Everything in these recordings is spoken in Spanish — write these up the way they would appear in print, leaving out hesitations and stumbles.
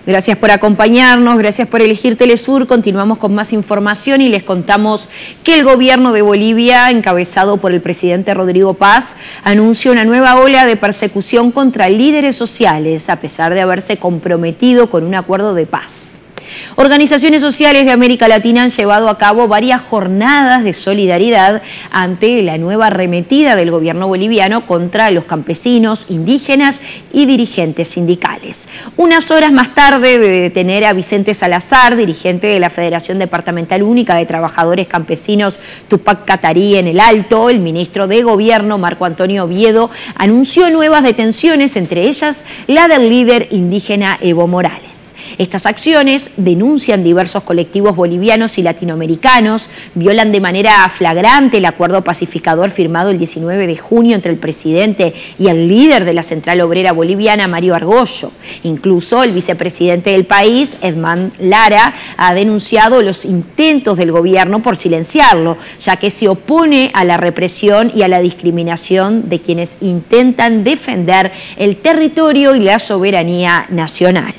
Gracias por acompañarnos, gracias por elegir Telesur. Continuamos con más información y les contamos que el gobierno de Bolivia, encabezado por el presidente Rodrigo Paz, anuncia una nueva ola de persecución contra líderes sociales, a pesar de haberse comprometido con un acuerdo de paz. Organizaciones sociales de América Latina han llevado a cabo varias jornadas de solidaridad ante la nueva arremetida del gobierno boliviano contra los campesinos, indígenas y dirigentes sindicales. Unas horas más tarde de detener a Vicente Salazar, dirigente de la Federación Departamental Única de Trabajadores Campesinos Tupac Katari en el Alto, el ministro de Gobierno, Marco Antonio Oviedo, anunció nuevas detenciones, entre ellas la del líder indígena Evo Morales. Estas acciones denuncian diversos colectivos bolivianos y latinoamericanos, violan de manera flagrante el acuerdo pacificador firmado el 19 de junio entre el presidente y el líder de la Central Obrera Boliviana, Mario Argollo. Incluso el vicepresidente del país, Edmán Lara, ha denunciado los intentos del gobierno por silenciarlo, ya que se opone a la represión y a la discriminación de quienes intentan defender el territorio y la soberanía nacional.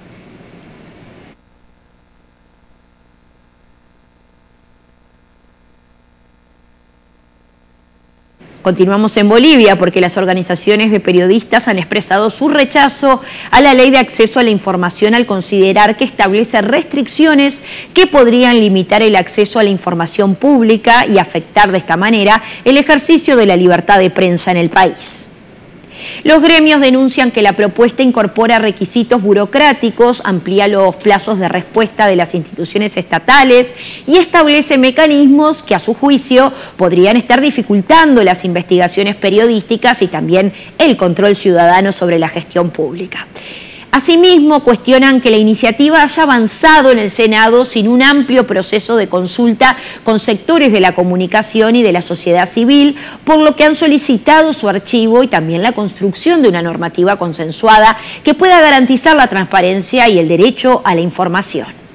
Continuamos en Bolivia porque las organizaciones de periodistas han expresado su rechazo a la ley de acceso a la información al considerar que establece restricciones que podrían limitar el acceso a la información pública y afectar de esta manera el ejercicio de la libertad de prensa en el país. Los gremios denuncian que la propuesta incorpora requisitos burocráticos, amplía los plazos de respuesta de las instituciones estatales y establece mecanismos que, a su juicio, podrían estar dificultando las investigaciones periodísticas y también el control ciudadano sobre la gestión pública. Asimismo, cuestionan que la iniciativa haya avanzado en el Senado sin un amplio proceso de consulta con sectores de la comunicación y de la sociedad civil, por lo que han solicitado su archivo y también la construcción de una normativa consensuada que pueda garantizar la transparencia y el derecho a la información.